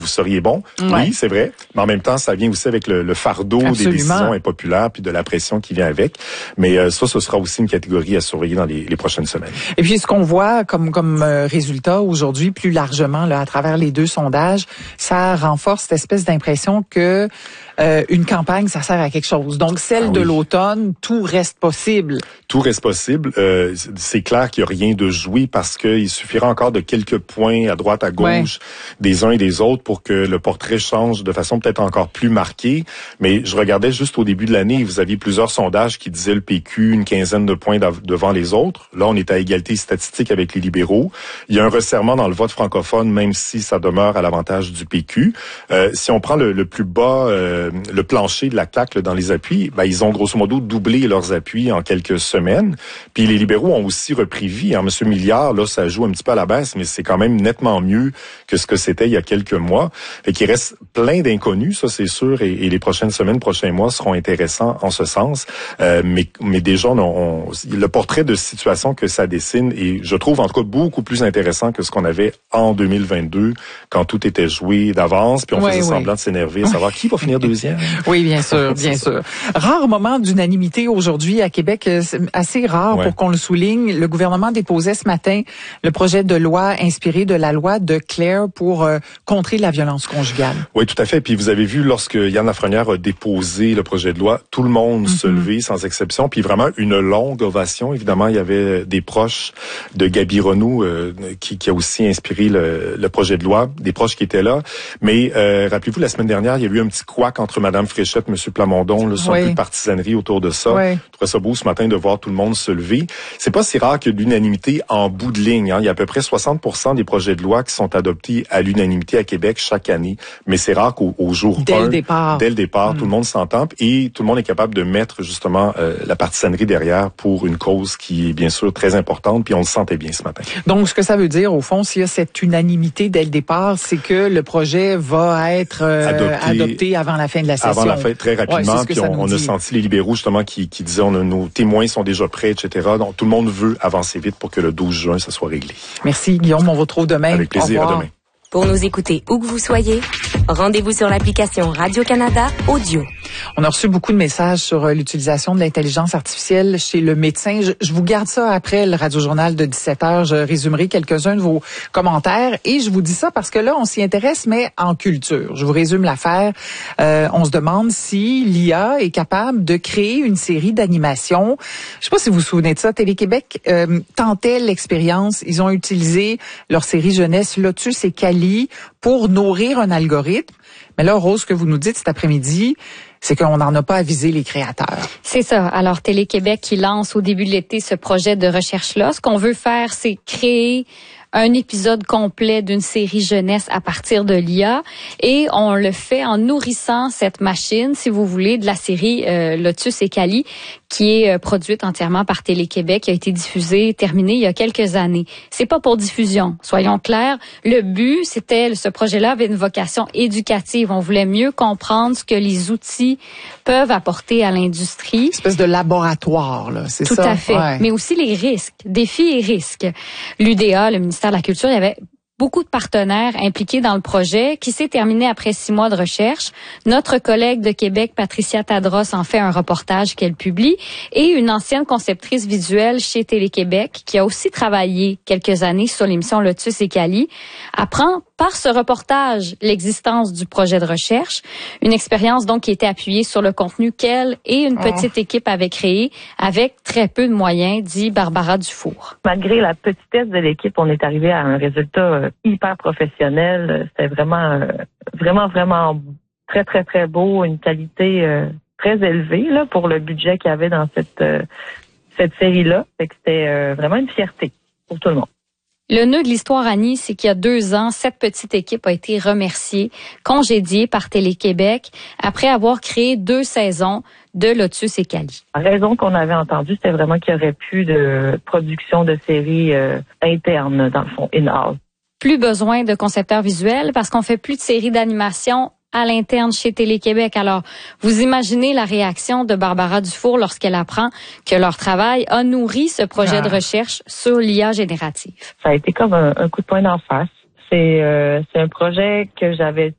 vous seriez bon. Ouais. Oui, c'est vrai. Mais en même temps, ça vient aussi avec le fardeau Absolument. des décisions impopulaires puis de la pression qui vient avec. Mais ça, ce sera aussi une catégorie à surveiller dans les prochaines semaines. Et puis, ce qu'on voit comme résultat aujourd'hui, plus largement, là, à travers les deux sondages, ça renforce cette espèce d'impression que une campagne, ça sert à quelque chose. Donc, celle de l'automne, tout reste possible. Tout reste possible. C'est clair qu'il n'y a rien de joué parce qu'il suffira encore de quelques points à droite, à gauche, des uns et des autres pour que le portrait change de façon peut-être encore plus marquée. Mais je regardais juste au début de l'année, vous aviez plusieurs sondages qui disaient le PQ une quinzaine de points devant les autres. Là, on est à égalité statistique avec les libéraux. Il y a un resserrement dans le vote francophone, même si ça demeure à l'avantage du PQ. Si on prend le plus bas, le plancher de la CAQ là, dans les appuis, ben, ils ont grosso modo doublé leurs appuis en quelques semaines. Puis les libéraux ont aussi repris vie. Hein. Monsieur Milliard, là, ça joue un petit peu à la baisse, mais c'est quand même nettement mieux que ce que c'était il y a quelques mois. Fait qu'il reste plein d'inconnus, ça c'est sûr, et les prochaines semaines, prochains mois seront intéressants en ce sens. Mais déjà, le portrait de situation que ça dessine est, je trouve, en tout cas, beaucoup plus intéressant que ce qu'on avait en 2022, quand tout était joué d'avance, puis on faisait semblant de s'énerver, savoir qui va finir deuxième. Oui, bien sûr, bien sûr. Rare moment d'unanimité aujourd'hui à Québec, c'est assez rare pour qu'on le souligne. Le gouvernement déposait ce matin le projet de loi inspiré de la loi de Claire pour contrer la violence conjugale. Oui, tout à fait. Puis vous avez vu, lorsque Yann Lafrenière a déposé le projet de loi, tout le monde se levait sans exception. Puis vraiment une longue ovation. Évidemment, il y avait des proches de Gaby Renaud qui a aussi inspiré le projet de loi, des proches qui étaient là. Mais rappelez-vous, la semaine dernière, il y a eu un petit couac entre Mme Fréchette, M. Plamondon, là, sur un peu de partisanerie autour de ça. Je trouvais ça beau ce matin de voir tout le monde se lever. C'est pas si rare qu'il y ait de l'unanimité en bout de ligne. Hein. Il y a à peu près 60% des projets de loi qui sont adoptés à l'unanimité à Québec chaque année. Mais c'est rare qu'au jour 1, dès le départ, tout le monde s'entend et tout le monde est capable de mettre justement la partisanerie derrière pour une cause qui est bien sûr très importante, puis on le sentait bien ce matin. Donc, ce que ça veut dire, au fond, s'il y a cette unanimité dès le départ, c'est que le projet va être adopté avant la fin de la session. Avant la fin, très rapidement, puis on a senti les libéraux justement qui disaient nos témoins sont déjà prêts, etc. Donc, tout le monde veut avancer vite pour que le 12 juin, ça soit réglé. Merci Guillaume, on vous retrouve demain. Avec plaisir, à demain. Pour nous écouter où que vous soyez, rendez-vous sur l'application Radio-Canada Audio. On a reçu beaucoup de messages sur l'utilisation de l'intelligence artificielle chez le médecin. Je vous garde ça après le Radio-Journal de 17h. Je résumerai quelques-uns de vos commentaires. Et je vous dis ça parce que là, on s'y intéresse, mais en culture. Je vous résume l'affaire. On se demande si l'IA est capable de créer une série d'animation. Je sais pas si vous vous souvenez de ça. Télé-Québec tentait l'expérience. Ils ont utilisé leur série jeunesse Lotus et Cali pour nourrir un algorithme. Mais là, Rose, ce que vous nous dites cet après-midi, c'est qu'on n'en a pas avisé les créateurs. C'est ça. Alors, Télé-Québec qui lance au début de l'été ce projet de recherche-là. Ce qu'on veut faire, c'est créer un épisode complet d'une série jeunesse à partir de l'IA et on le fait en nourrissant cette machine, si vous voulez, de la série Lotus et Cali qui est produite entièrement par Télé-Québec, qui a été diffusée, terminée il y a quelques années. C'est pas pour diffusion, soyons clairs. Le but, ce projet-là avait une vocation éducative. On voulait mieux comprendre ce que les outils peuvent apporter à l'industrie. Une espèce de laboratoire, là, c'est ça? Tout à fait. Ouais. Mais aussi les risques, défis et risques. L'UDA, le ministère de la Culture, il y avait beaucoup de partenaires impliqués dans le projet qui s'est terminé après 6 mois de recherche. Notre collègue de Québec, Patricia Tadros, en fait un reportage qu'elle publie et une ancienne conceptrice visuelle chez Télé-Québec qui a aussi travaillé quelques années sur l'émission Lotus et Cali apprend par ce reportage l'existence du projet de recherche, une expérience donc qui était appuyée sur le contenu qu'elle et une petite équipe avaient créé avec très peu de moyens, dit Barbara Dufour. Malgré la petitesse de l'équipe, on est arrivé à un résultat hyper professionnel. C'était vraiment très, très, très beau, une qualité très élevée là pour le budget qu'il y avait dans cette série-là. Fait que c'était vraiment une fierté pour tout le monde. Le nœud de l'histoire, Annie, c'est qu'il y a 2 ans, cette petite équipe a été remerciée, congédiée par Télé-Québec après avoir créé 2 saisons de Lotus et Cali. La raison qu'on avait entendue, c'était vraiment qu'il y aurait plus de production de séries internes, dans le fond, in-house. Plus besoin de concepteurs visuels parce qu'on fait plus de séries d'animation à l'interne chez Télé-Québec. Alors, vous imaginez la réaction de Barbara Dufour lorsqu'elle apprend que leur travail a nourri ce projet de recherche sur l'IA générative. Ça a été comme un coup de poing d'en face. C'est un projet que j'avais